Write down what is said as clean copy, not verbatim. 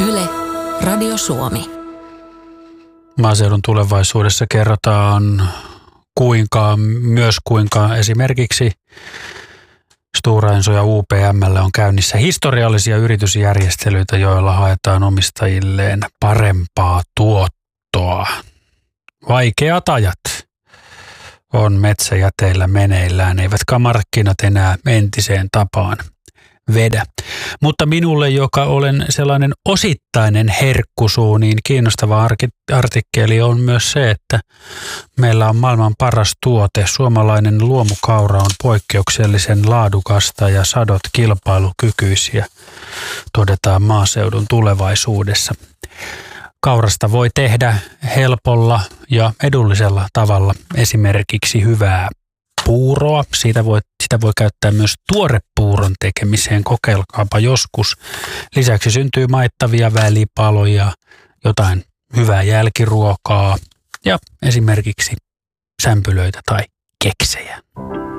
Yle, Radio Suomi. Maaseudun tulevaisuudessa kerrotaan kuinka esimerkiksi Stora Enso ja UPM:llä on käynnissä historiallisia yritysjärjestelyitä, joilla haetaan omistajilleen parempaa tuottoa. Vaikeat ajat on metsäjäteillä meneillään, eivätkä markkinat enää entiseen tapaan vedä. Mutta minulle, joka olen sellainen osittainen herkkusuu, niin kiinnostava artikkeli on myös se, että meillä on maailman paras tuote. Suomalainen luomukaura on poikkeuksellisen laadukasta ja sadot kilpailukykyisiä, todetaan Maaseudun Tulevaisuudessa. Kaurasta voi tehdä helpolla ja edullisella tavalla esimerkiksi hyvää puuroa. Sitä voi käyttää myös tuorepuuron tekemiseen. Kokeilkaapa joskus. Lisäksi syntyy maittavia välipaloja, jotain hyvää jälkiruokaa ja esimerkiksi sämpylöitä tai keksejä.